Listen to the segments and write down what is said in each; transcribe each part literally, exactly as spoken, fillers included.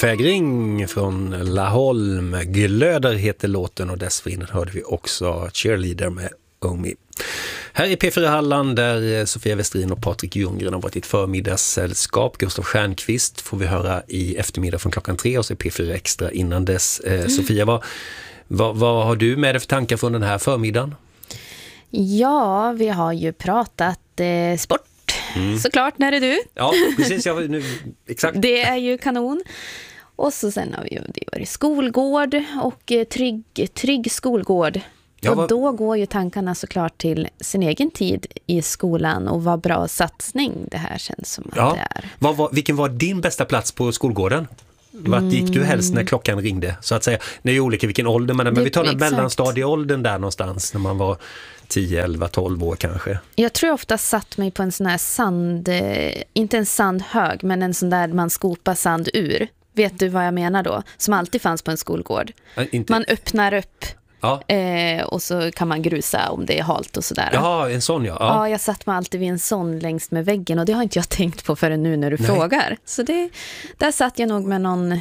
Fägring från Laholm. Glöder heter låten och dessförinnan hörde vi också Cheerleader med Omi. Här i P fyra Halland där Sofia Westrin och Patrik Ljunggren har varit i ett förmiddagssällskap. Gustav Stjernqvist får vi höra i eftermiddag från klockan tre och så är P fyra Extra innan dess. Eh, mm. Sofia, vad, vad, vad har du med dig för tankar från den här förmiddagen? Ja, vi har ju pratat eh, sport. Mm. Såklart, när är du? Ja, precis. Jag, nu, exakt. Det är ju kanon. Och så sen har vi ju varit skolgård och eh, trygg, trygg skolgård. Ja, och vad... då går ju tankarna såklart till sin egen tid i skolan och vad bra satsning det här känns som att ja. det är. Vad var, vilken var din bästa plats på skolgården? Vart gick du helst när klockan ringde? Så att säga, det är ju olika vilken ålder, men, men vi tar den mellanstadieåldern där någonstans när man var tio, elva, tolv år kanske. Jag tror jag ofta satt mig på en sån här sand, inte en sandhög, men en sån där man skopar sand ur. Vet du vad jag menar då? Som alltid fanns på en skolgård. Äh, inte... Man öppnar upp ja. eh, och så kan man grusa om det är halt och sådär. Ja, en sån ja. ja. Ja, jag satt mig alltid vid en sån längst med väggen och det har inte jag tänkt på förrän nu när du Nej. frågar. Så det, där satt jag nog med någon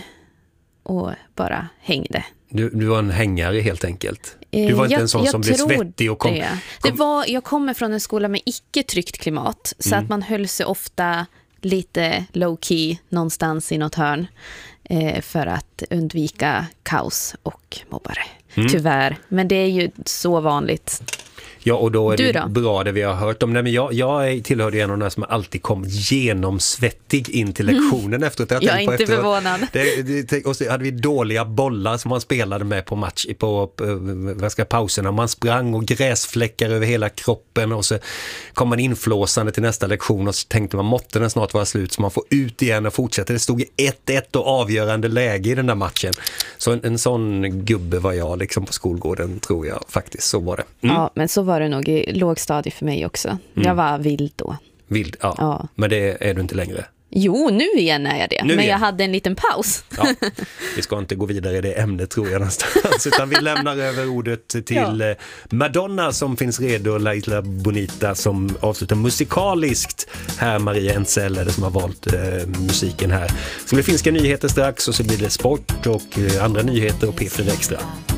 och bara hängde. Du, du var en hängare helt enkelt. Du var inte jag, en sån som blev svettig och kom, det. kom... Det var, jag kommer från en skola med icke-tryckt klimat. Så mm. att man höll sig ofta lite low-key någonstans i något hörn. Eh, för att undvika kaos och mobbare. Mm. Tyvärr. Men det är ju så vanligt. Ja, och då är du det då? Bra det vi har hört om. Nej, men jag, jag tillhörde en av de som alltid kom genomsvettig in till lektionen mm. efteråt. Jag, jag är inte efteråt. förvånad. Det, det, och så hade vi dåliga bollar som man spelade med på match på, på vad ska, pauserna. Man sprang och gräsfläckar över hela kroppen och så kom man inflåsande till nästa lektion och så tänkte man måtte den snart vara slut så man får ut igen och fortsätta. Det stod i ett ett och avgörande läge i den där matchen. Så en, en sån gubbe var jag liksom på skolgården, tror jag faktiskt. Så var det. Mm. Ja, men så var det nog i lågstadie för mig också. Mm. Jag var vild då. Vild, ja. ja. Men det är du inte längre. Jo, nu igen är jag det. Nu men igen. Jag hade en liten paus. Ja. Vi ska inte gå vidare i det ämnet tror jag någonstans. Utan vi lämnar över ordet till ja. Madonna som finns redo. La Isla Bonita som avslutar musikaliskt. Här Maria Ensel som har valt eh, musiken här. Så blir finska nyheter strax och så blir det sport och eh, andra nyheter och P fyra Extra.